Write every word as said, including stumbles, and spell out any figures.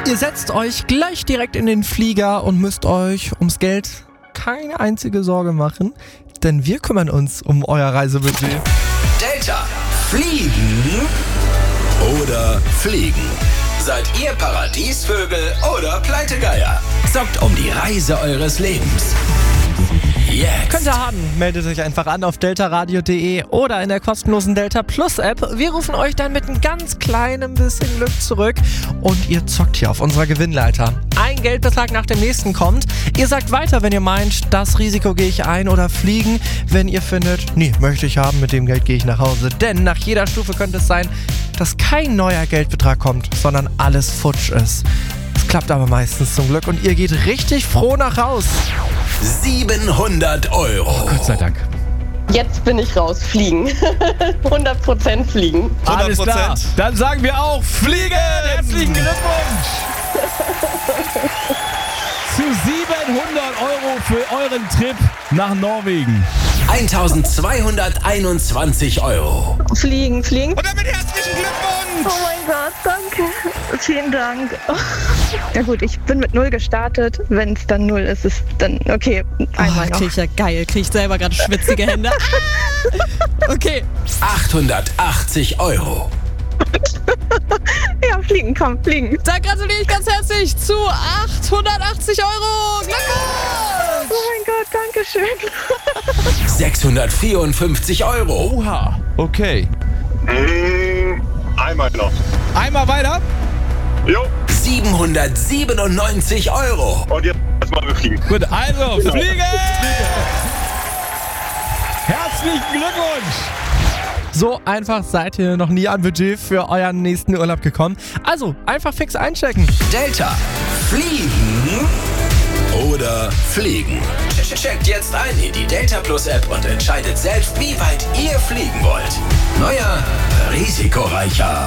Ihr setzt euch gleich direkt in den Flieger und müsst euch ums Geld keine einzige Sorge machen, denn wir kümmern uns um euer Reisebudget. Delta. Fliegen oder fliegen? Seid ihr Paradiesvögel oder Pleitegeier? Zockt um die Reise eures Lebens. Jetzt. Könnt ihr haben. Meldet euch einfach an auf deltaradio punkt de oder in der kostenlosen Delta Plus App. Wir rufen euch dann mit einem ganz kleinen bisschen Glück zurück und ihr zockt hier auf unserer Gewinnleiter. Ein Geldbetrag nach dem nächsten kommt. Ihr sagt weiter, wenn ihr meint, das Risiko gehe ich ein, oder fliegen, wenn ihr findet, nee, möchte ich haben, mit dem Geld gehe ich nach Hause. Denn nach jeder Stufe könnte es sein, dass kein neuer Geldbetrag kommt, sondern alles futsch ist. Es klappt aber meistens zum Glück und ihr geht richtig froh nach Haus. siebenhundert Euro. Oh, Gott sei Dank. Jetzt bin ich raus. Fliegen. hundert Prozent fliegen. Alles klar. Dann sagen wir auch Fliegen. Herzlichen Glückwunsch. Zu siebenhundert Euro für euren Trip nach Norwegen. eintausendzweihunderteinundzwanzig Euro. Fliegen, fliegen. Und damit herzlichen Glückwunsch. Oh mein Gott, danke. Vielen Dank. Ja gut, ich bin mit null gestartet. Wenn es dann null ist, ist dann okay. Einmal Oh, noch. krieg ich ja geil. Krieg ich selber gerade schwitzige Hände. Okay. achthundertachtzig Euro. Ja, fliegen, komm, fliegen. Da gratuliere ich ganz herzlich zu achthundertachtzig Euro. Glückwunsch! Oh mein Gott, danke schön. sechshundertvierundfünfzig Euro. Oha, okay. Mmh, einmal noch. Einmal weiter. Jo, siebenhundertsiebenundneunzig Euro. und jetzt mal wir fliegen. Gut, also Fliegen. Herzlichen Glückwunsch. So einfach seid ihr noch nie an Budget für euren nächsten Urlaub gekommen. Also, einfach fix einchecken. Delta. Fliegen oder fliegen? Checkt jetzt ein in die Delta Plus App und entscheidet selbst, wie weit ihr fliegen wollt. Neuer, risikoreicher